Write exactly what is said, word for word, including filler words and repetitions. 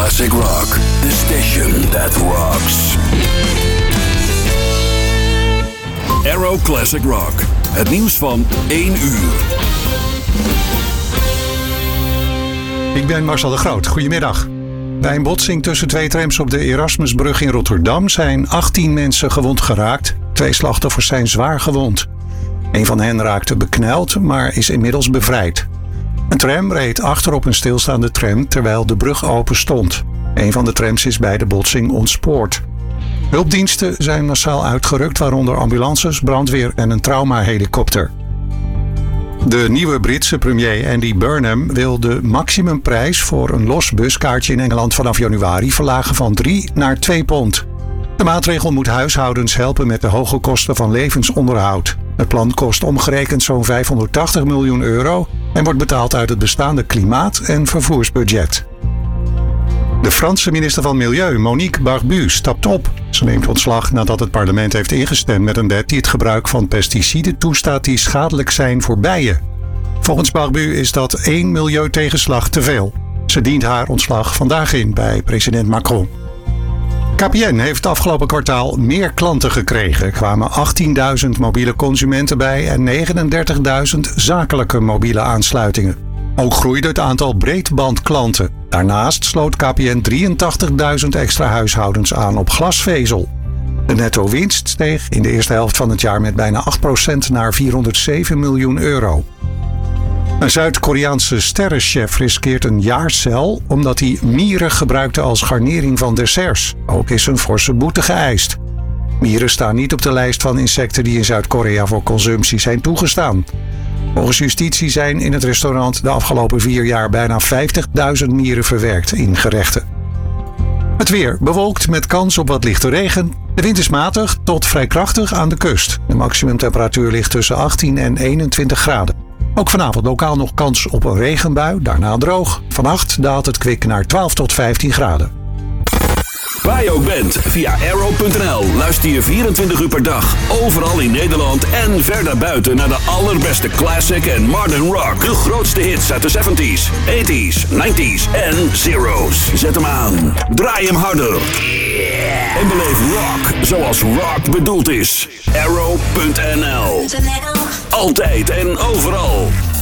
Classic Rock, the station that rocks. Aero Classic Rock, het nieuws van één uur. Ik ben Marcel de Groot, goedemiddag. Bij een botsing tussen twee trams op de Erasmusbrug in Rotterdam zijn achttien mensen gewond geraakt. Twee slachtoffers zijn zwaar gewond. Een van hen raakte bekneld, maar is inmiddels bevrijd. Een tram reed achter op een stilstaande tram terwijl de brug open stond. Een van de trams is bij de botsing ontspoord. Hulpdiensten zijn massaal uitgerukt, waaronder ambulances, brandweer en een traumahelikopter. De nieuwe Britse premier Andy Burnham wil de maximumprijs voor een los buskaartje in Engeland vanaf januari verlagen van drie naar twee pond. De maatregel moet huishoudens helpen met de hoge kosten van levensonderhoud. Het plan kost omgerekend zo'n vijfhonderdtachtig miljoen euro en wordt betaald uit het bestaande klimaat- en vervoersbudget. De Franse minister van Milieu, Monique Barbu, stapt op. Ze neemt ontslag nadat het parlement heeft ingestemd met een wet die het gebruik van pesticiden toestaat die schadelijk zijn voor bijen. Volgens Barbu is dat één milieutegenslag te veel. Ze dient haar ontslag vandaag in bij president Macron. K P N heeft afgelopen kwartaal meer klanten gekregen. Er kwamen achttienduizend mobiele consumenten bij en negenendertigduizend zakelijke mobiele aansluitingen. Ook groeide het aantal breedbandklanten. Daarnaast sloot K P N drieëntachtigduizend extra huishoudens aan op glasvezel. De netto winst steeg in de eerste helft van het jaar met bijna acht procent naar vierhonderdzeven miljoen euro. Een Zuid-Koreaanse sterrenchef riskeert een jaar cel omdat hij mieren gebruikte als garnering van desserts. Ook is een forse boete geëist. Mieren staan niet op de lijst van insecten die in Zuid-Korea voor consumptie zijn toegestaan. Volgens justitie zijn in het restaurant de afgelopen vier jaar bijna vijftigduizend mieren verwerkt in gerechten. Het weer bewolkt met kans op wat lichte regen. De wind is matig tot vrij krachtig aan de kust. De maximumtemperatuur ligt tussen achttien en eenentwintig graden. Ook vanavond lokaal nog kans op een regenbui, daarna droog. Vannacht daalt het kwik naar twaalf tot vijftien graden. Waar je ook bent, via aero punt n l luister je vierentwintig uur per dag, overal in Nederland en ver daarbuiten naar de allerbeste classic en modern rock. De grootste hits uit de zeventies, tachtiger, negentiger en zero's. Zet hem aan, draai hem harder. En beleef rock zoals rock bedoeld is. aero punt n l. Altijd en overal.